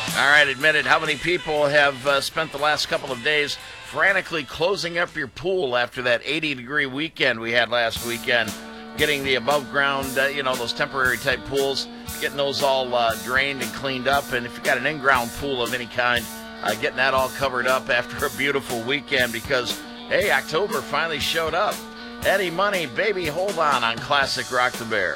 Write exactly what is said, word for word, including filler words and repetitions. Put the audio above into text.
All right, admit it. How many people have uh, spent the last couple of days frantically closing up your pool after that eighty-degree weekend we had last weekend? Getting the above-ground, uh, you know, those temporary-type pools, getting those all uh, drained and cleaned up. And if you've got an in-ground pool of any kind, uh, getting that all covered up after a beautiful weekend because, hey, October finally showed up. Eddie Money, Baby Hold On on Classic Rock the Bear.